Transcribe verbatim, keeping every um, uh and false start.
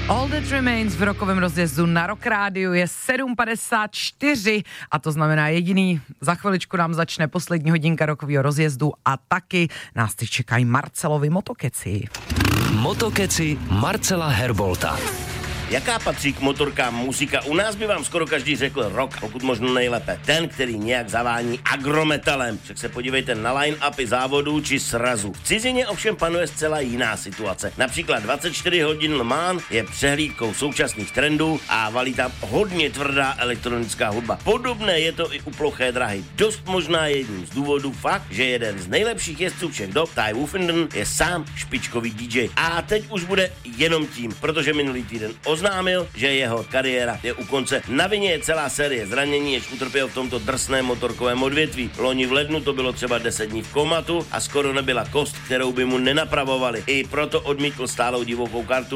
All That Remains v rokovém rozjezdu na Rock Rádiu je sedm padesát čtyři a to znamená jediný. Za chviličku nám začne poslední hodinka rokového rozjezdu a taky nás teď čekají Marcelovi motokeci. Motokeci Marcela Herbolta. Jaká patří k motorkám muzika? U nás by vám skoro každý řekl rock, pokud možno nejlépe ten, který nějak zavání agrometalem. Však se podívejte na line-upy závodů či srazu. V cizině ovšem panuje zcela jiná situace. Například dvacet čtyři hodin Le Mans je přehlídkou současných trendů a valí tam hodně tvrdá elektronická hudba. Podobné je to i u ploché drahy. Dost možná jedním z důvodů fakt, že jeden z nejlepších jezdců všech dob, Ty Wolfenden, je sám špičkový dý džej. A teď už bude jenom tím, protože minulý týden oznámil, že jeho kariéra je u konce. Na vině je celá série zranění, jež utrpěl v tomto drsném motorkovém odvětví. Loni v lednu to bylo třeba deset dní v komatu a skoro nebyla kost, kterou by mu nenapravovali. I proto odmítl stálou divokou kartu